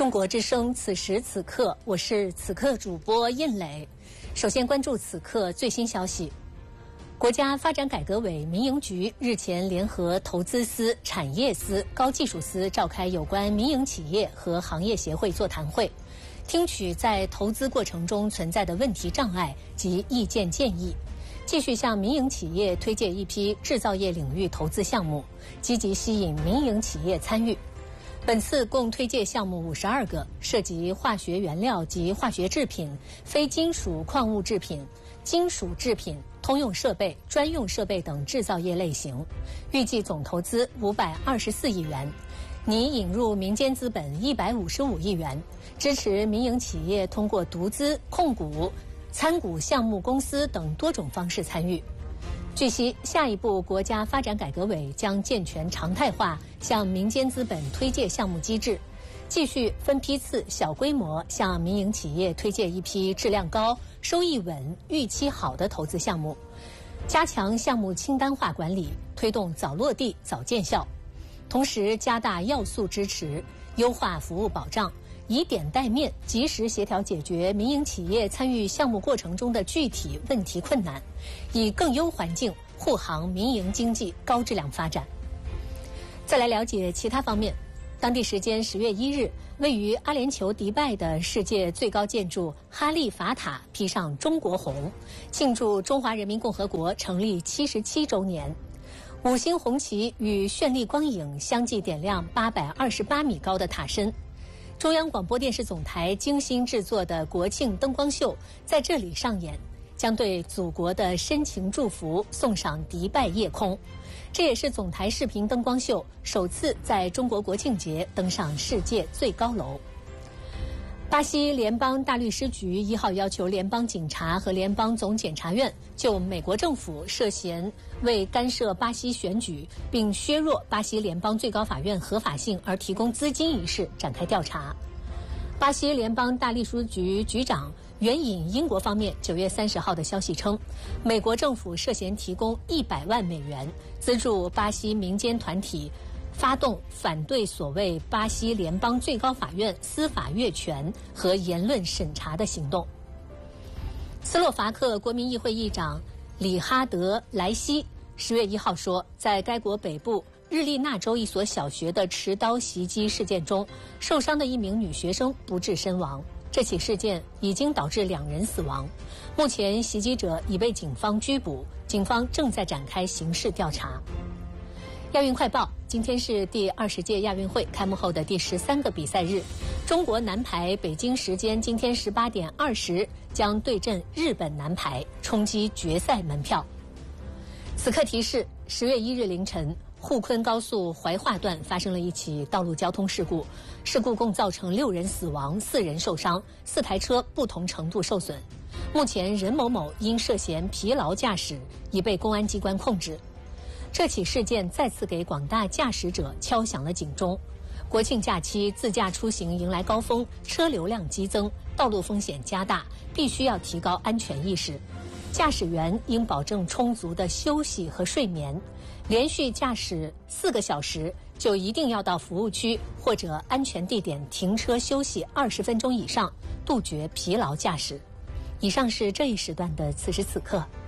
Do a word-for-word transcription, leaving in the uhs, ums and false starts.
中国之声，此时此刻，我是此刻主播印磊。首先关注此刻最新消息。国家发展改革委民营局日前联合投资司、产业司、高技术司召开有关民营企业和行业协会座谈会，听取在投资过程中存在的问题障碍及意见建议，继续向民营企业推介一批制造业领域投资项目，积极吸引民营企业参与。本次共推介项目五十二个，涉及化学原料及化学制品、非金属矿物制品、金属制品、通用设备、专用设备等制造业类型，预计总投资五百二十四亿元，拟引入民间资本一百五十五亿元，支持民营企业通过独资、控股、参股项目公司等多种方式参与。据悉，下一步国家发展改革委将健全常态化向民间资本推介项目机制，继续分批次、小规模向民营企业推介一批质量高、收益稳、预期好的投资项目，加强项目清单化管理，推动早落地、早见效。同时，加大要素支持，优化服务保障，以点带面，及时协调解决民营企业参与项目过程中的具体问题困难，以更优环境护航民营经济高质量发展。再来了解其他方面。当地时间十月一日，位于阿联酋迪拜的世界最高建筑哈利法塔披上中国红，庆祝中华人民共和国成立七十七周年。五星红旗与绚丽光影相继点亮八百二十八米高的塔身。中央广播电视总台精心制作的国庆灯光秀在这里上演，将对祖国的深情祝福送上迪拜夜空。这也是总台视频灯光秀首次在中国国庆节登上世界最高楼。巴西联邦大律师局一号要求联邦警察和联邦总检察院就美国政府涉嫌为干涉巴西选举并削弱巴西联邦最高法院合法性而提供资金一事展开调查。巴西联邦大律师局局长援引英国方面九月三十号的消息称，美国政府涉嫌提供一百万美元资助巴西民间团体发动反对所谓巴西联邦最高法院司法越权和言论审查的行动。斯洛伐克国民议会议长里哈德莱西十月一号说，在该国北部日利纳州一所小学的持刀袭击事件中，受伤的一名女学生不治身亡。这起事件已经导致两人死亡，目前袭击者已被警方拘捕，警方正在展开刑事调查。亚运快报，今天是第二十届亚运会开幕后的第十三个比赛日，中国男排北京时间今天十八点二十将对阵日本男排，冲击决赛门票。此刻提示：十月一日凌晨，沪昆高速怀化段发生了一起道路交通事故，事故共造成六人死亡、四人受伤，四台车不同程度受损。目前，任某某因涉嫌疲劳驾驶已被公安机关控制。这起事件再次给广大驾驶者敲响了警钟。国庆假期自驾出行迎来高峰，车流量激增，道路风险加大，必须要提高安全意识。驾驶员应保证充足的休息和睡眠，连续驾驶四个小时就一定要到服务区或者安全地点停车休息二十分钟以上，杜绝疲劳驾驶。以上是这一时段的此时此刻。